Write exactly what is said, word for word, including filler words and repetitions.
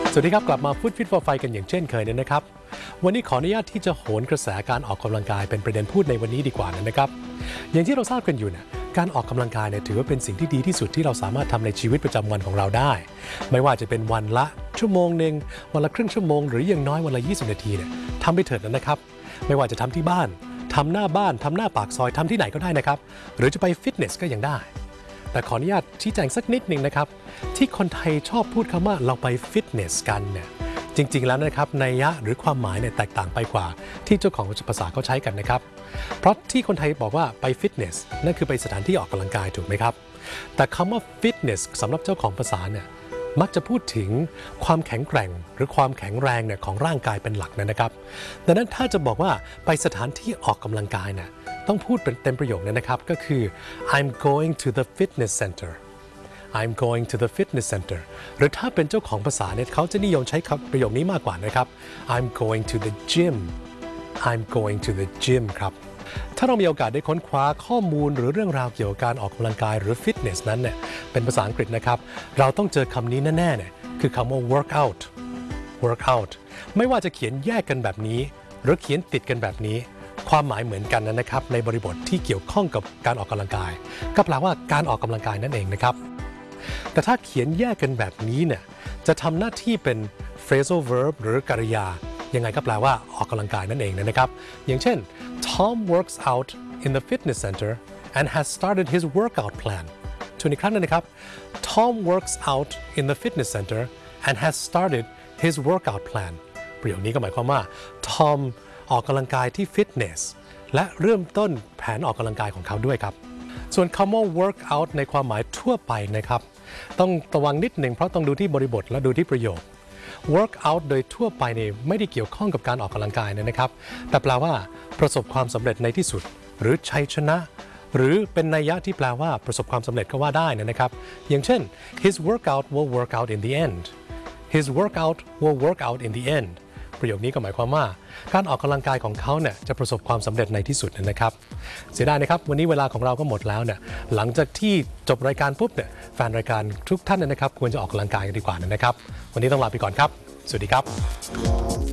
สวัสดีครับกลับมาฟู้ดฟิต for ไฟกันอย่างเช่นเคยนะครับวันนี้ขออนุญาตที่จะโหนกระแสการออกกำลังกายเป็นประเด็นพูดในวันนี้ดีกว่านะครับอย่างที่เราทราบกันอยู่เนี่ยการออกกำลังกายเนี่ยถือว่าเป็นสิ่งที่ดีที่สุดที่เราสามารถทำในชีวิตประจำวันของเราได้ไม่ว่าจะเป็นวันละชั่วโมงหนึ่งวันละครึ่งชั่วโมงหรืออย่างน้อยวันละยี่สิบนาทีเนี่ยทำไปเถิดนะครับไม่ว่าจะทำที่บ้านทำหน้าบ้านทำหน้าปากซอยทำที่ไหนก็ได้นะครับหรือจะไปฟิตเนสก็ยังได้แต่ขออนุญาตชี้แจงสักนิดหนึ่งนะครับที่คนไทยชอบพูดคำว่าเราไปฟิตเนสกันเนี่ยจริงๆแล้วนะครับนัยยะหรือความหมายเนี่ยแตกต่างไปกว่าที่เจ้าของภาษาเขาใช้กันนะครับเพราะที่คนไทยบอกว่าไปฟิตเนสนั่นคือไปสถานที่ออกกำลังกายถูกไหมครับแต่คำว่าฟิตเนสสำหรับเจ้าของภาษาเนี่ยมักจะพูดถึงความแข็งแกร่งหรือความแข็งแรงเนี่ยของร่างกายเป็นหลักนะครับดังนั้นถ้าจะบอกว่าไปสถานที่ออกกำลังกายเนี่ยต้องพูดเป็นเต็มประโยคนะครับก็คือ I'm going to the fitness center I'm going to the fitness center หรือถ้าเป็นเจ้าของภาษาเนี่ยเขาจะนิยมใช้ประโยคนี้มากกว่านะครับ I'm going to the gym I'm going to the gym ครับถ้าเรามีโอกาสได้ค้นคว้าข้อมูลหรือเรื่องราวเกี่ยวกับการออกกำลังกายหรือฟิตเนสนั้นเนี่ยเป็นภาษาอังกฤษนะครับเราต้องเจอคำนี้แน่ๆเนี่ยคือคำว่า workout workout ไม่ว่าจะเขียนแยกกันแบบนี้หรือเขียนติดกันแบบนี้ความหมายเหมือนกันนะครับในบริบทที่เกี่ยวข้องกับการออกกำลังกายก็แปลว่าการออกกำลังกายนั่นเองนะครับแต่ถ้าเขียนแยกกันแบบนี้เนี่ยจะทำหน้าที่เป็น phrasal verb หรือกริยายังไงก็แปลว่าออกกำลังกายนั่นเองนะครับอย่างเช่น Tom works out in the fitness center and has started his workout plan ทวนอีกครั้งนึงนะครับ Tom works out in the fitness center and has started his workout plan ประโยคนี้ก็หมายความว่า Tom ออกกำลังกายที่ฟิตเนสและเริ่มต้นแผนออกกำลังกายของเขาด้วยครับส่วนคำว่า workout ในความหมายทั่วไปนะครับต้องระวังนิดหนึ่งเพราะต้องดูที่บริบทและดูที่ประโยค workout โดยทั่วไปเนี่ยไม่ได้เกี่ยวข้องกับการออกกำลังกายนะครับแต่แปลว่าประสบความสำเร็จในที่สุดหรือชัยชนะหรือเป็นนัยยะที่แปลว่าประสบความสำเร็จก็ว่าได้นะครับอย่างเช่น his workout will work out in the end his workout will work out in the endประโยคนี้ก็หมายความว่าการออกกำลังกายของเขาเนี่ยจะประสบความสำเร็จในที่สุดนะครับเสียดายนะครับวันนี้เวลาของเราก็หมดแล้วเนี่ยหลังจากที่จบรายการปุ๊บเนี่ยแฟนรายการทุกท่านนะครับควรจะออกกำลังกายกันดีกว่านะครับวันนี้ต้องลาไปก่อนครับสวัสดีครับ